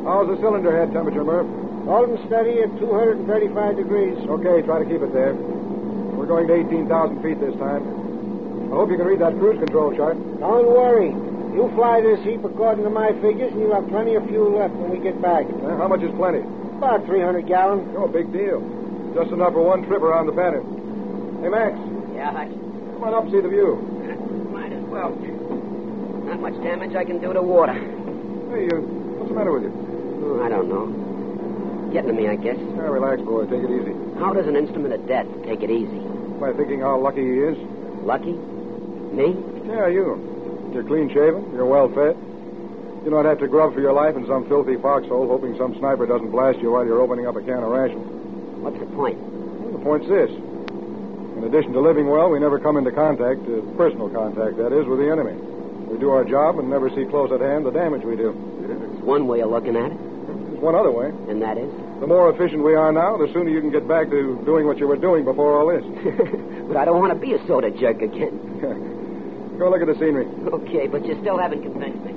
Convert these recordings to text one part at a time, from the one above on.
How's the cylinder head temperature, Murph? Holding steady at 235 degrees. Okay, try to keep it there. We're going to 18,000 feet this time. I hope you can read that cruise control chart. Don't worry. You fly this heap according to my figures, and you'll have plenty of fuel left when we get back. How much is plenty? About 300 gallons. Oh, big deal. Just enough for one trip around the pattern. Hey, Max. Yeah, Hutch? Come on up and see the view. Might as well. Not much damage I can do to water. Hey, what's the matter with you? I don't know. Getting to me, I guess. Relax, boy. Take it easy. How does an instrument of death take it easy? By thinking how lucky he is. Lucky? Me? Yeah, you. You're clean-shaven. You're well-fed. You don't have to grub for your life in some filthy foxhole hoping some sniper doesn't blast you while you're opening up a can of rations. What's the point? Well, the point's this. In addition to living well, we never come into contact, personal contact, that is, with the enemy. We do our job and never see close at hand the damage we do. It's one way of looking at it. There's one other way. And that is? The more efficient we are now, the sooner you can get back to doing what you were doing before all this. But I don't want to be a soda jerk again. Go look at the scenery. Okay, but you still haven't convinced me.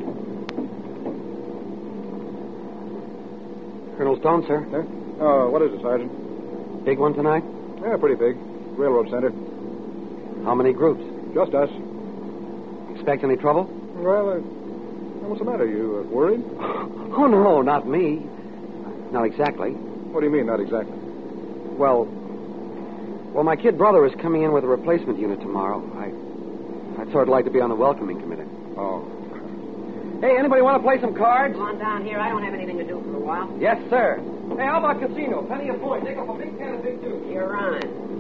Colonel Stone, sir. Huh? Oh, what is it, Sergeant? Big one tonight? Yeah, pretty big. Railroad center. How many groups? Just us. Expect any trouble? Well, what's the matter? You worried? Oh, no, not me. Not exactly. What do you mean, not exactly? Well, my kid brother is coming in with a replacement unit tomorrow. I'd sort of like to be on the welcoming committee. Oh. Hey, anybody want to play some cards? Come on down here. I don't have anything to do for a while. Yes, sir. Hey, how about casino? Plenty of points. Take up a big can of Big Two. You're on.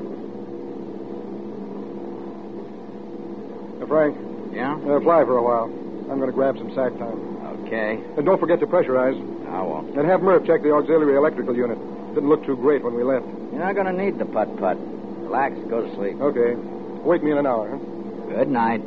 Frank. Yeah? Fly for a while. I'm going to grab some sack time. Okay. And don't forget to pressurize. I won't. And have Murph check the auxiliary electrical unit. Didn't look too great when we left. You're not going to need the putt-putt. Relax, go to sleep. Okay. Wake me in an hour, huh? Good night.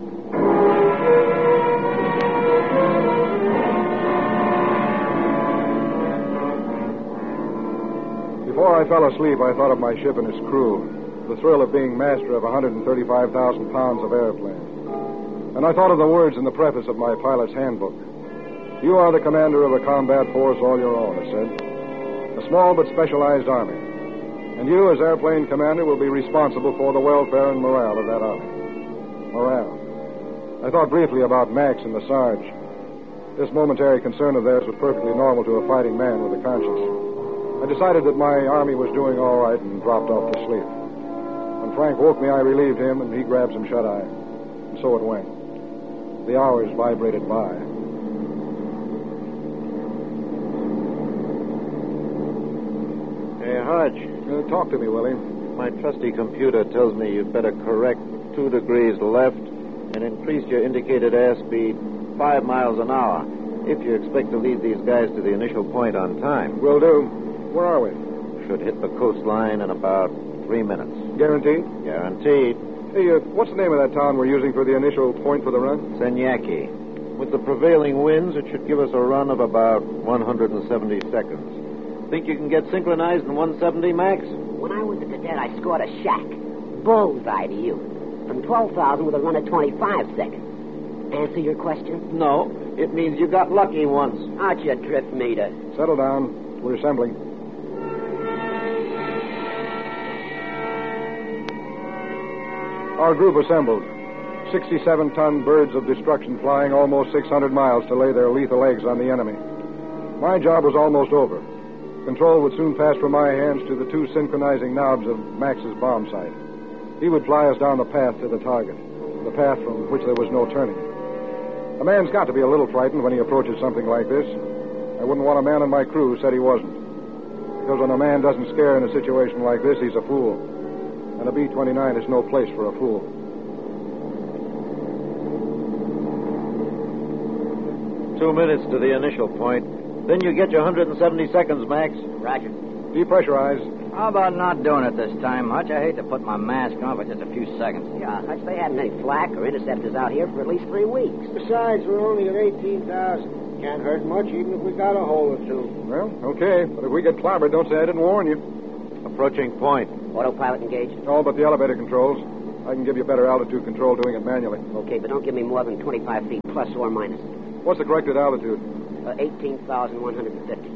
Before I fell asleep, I thought of my ship and its crew, the thrill of being master of 135,000 pounds of airplane. And I thought of the words in the preface of my pilot's handbook. You are the commander of a combat force all your own, it said. A small but specialized army. And you, as airplane commander, will be responsible for the welfare and morale of that army. Morale. I thought briefly about Max and the Sarge. This momentary concern of theirs was perfectly normal to a fighting man with a conscience. I decided that my army was doing all right and dropped off to sleep. When Frank woke me, I relieved him, and he grabbed some shut-eye. And so it went. The hours vibrated by. Hey, Hodge. Talk to me, Willie. My trusty computer tells me you'd better correct 2 degrees left and increase your indicated airspeed 5 miles an hour if you expect to lead these guys to the initial point on time. Will do. Where are we? Should hit the coastline in about 3 minutes. Guaranteed? Guaranteed. Hey, what's the name of that town we're using for the initial point for the run? Senyaki. With the prevailing winds, it should give us a run of about 170 seconds. Think you can get synchronized in 170, Max? When I was a cadet, I scored a shack. Bullseye to you. From 12,000 with a run of 25 seconds. Answer your question? No. It means you got lucky once. Out your drift meter. Settle down. We're assembling. Our group assembled. 67-ton birds of destruction flying almost 600 miles to lay their lethal eggs on the enemy. My job was almost over. Control would soon pass from my hands to the 2 synchronizing knobs of Max's bomb sight. He would fly us down the path to the target, the path from which there was no turning. A man's got to be a little frightened when he approaches something like this. I wouldn't want a man on my crew who said he wasn't. Because when a man doesn't scare in a situation like this, he's a fool. And a B-29 is no place for a fool. Two minutes to the initial point. Then you get your 170 seconds, Max. Roger. Depressurize. How about not doing it this time, Hutch? I hate to put my mask on for just a few seconds. Yeah, Hutch, they hadn't any flak or interceptors out here for at least 3 weeks. Besides, we're only at 18,000. Can't hurt much, even if we got a hole or two. Well, okay. But if we get clobbered, don't say I didn't warn you. Approaching point. Autopilot engaged? All but the elevator controls. I can give you better altitude control doing it manually. Okay, but don't give me more than 25 feet, plus or minus. What's the corrected altitude? for 18,150.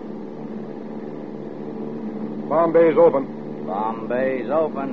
Bombay's open. Bombay's open.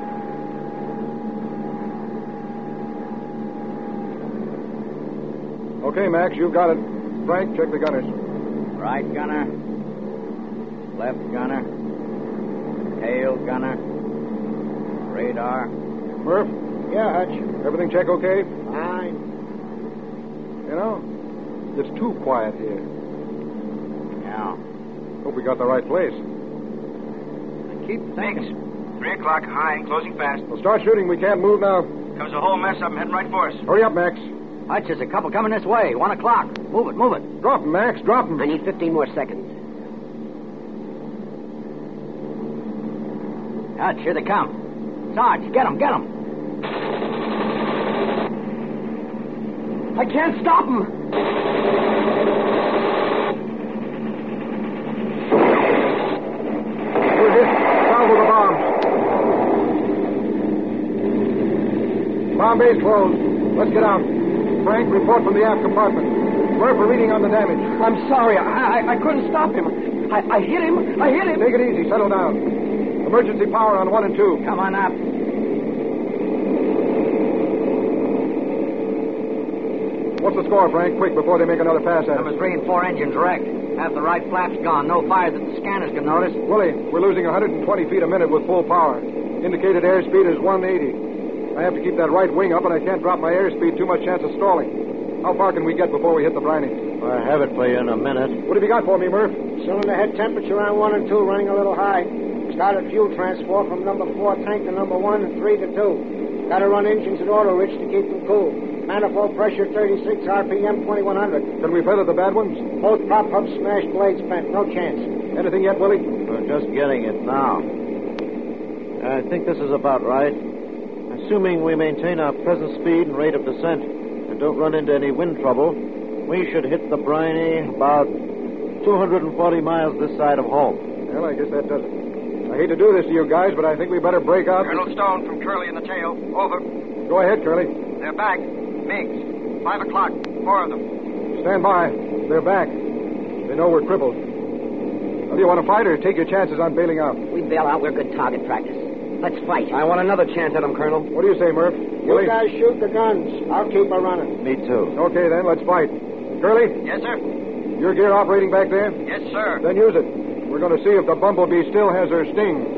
Okay, Max, you've got it. Frank, check the gunners. Right gunner. Left gunner. Tail gunner. Radar. Murph, Yeah, Hutch. everything check okay? Fine. You know, it's too quiet here. Yeah. Hope we got the right place. Keep thinking. 3 o'clock, high, closing fast. Well, start shooting. We can't move now. Comes a whole mess up. I'm heading right for us. Hurry up, Max. Hutch, there's a couple coming this way. 1 o'clock. Move it, move it. Drop 'em, Max. Drop 'em. I need 15 more seconds. Hutch, here they come. Sarge, get 'em, get 'em. I can't stop them. We're hit. Down with the bombs. Bombay's closed. Let's get out. Frank, report from the aft compartment. Murph, we're reading on the damage. I'm sorry. I couldn't stop him. I hit him. I hit him. Take it easy. Settle down. Emergency power on 1 and 2. Come on up. What's the score, Frank? Quick, before they make another pass at Number us. 3 and 4 engines wrecked. Half the right flap's gone. No fire that the scanners can notice. Willie, we're losing 120 feet a minute with full power. Indicated airspeed is 180. I have to keep that right wing up, and I can't drop my airspeed. Too much chance of stalling. How far can we get before we hit the briny? I have it for you in a minute. What have you got for me, Murph? Cylinder head temperature on 1 and 2 running a little high. Started fuel transport from number 4 tank to number 1 and 3 to 2. Got to run engines at auto rich to keep them cool. Manifold pressure 36, RPM 2100. Can we feather the bad ones? Both prop hubs smashed, blades bent. No chance. Anything yet, Willie? We're just getting it now. I think this is about right. Assuming we maintain our present speed and rate of descent and don't run into any wind trouble, we should hit the briny about 240 miles this side of home. Well, I guess that does it. I hate to do this to you guys, but I think we better break out. Colonel Stone from Curly in the tail. Over. Go ahead, Curly. They're back. Meigs. 5 o'clock. 4 of them. Stand by. They're back. They know we're crippled. Well, do you want to fight or take your chances on bailing out? We bail out. We're good target practice. Let's fight. I want another chance at him, Colonel. What do you say, Murph? You guys shoot the guns. I'll keep her running. Me too. Okay, then, let's fight. Curly, Yes, sir. your gear operating back there? Yes, sir. Then use it. We're going to see if the bumblebee still has her sting.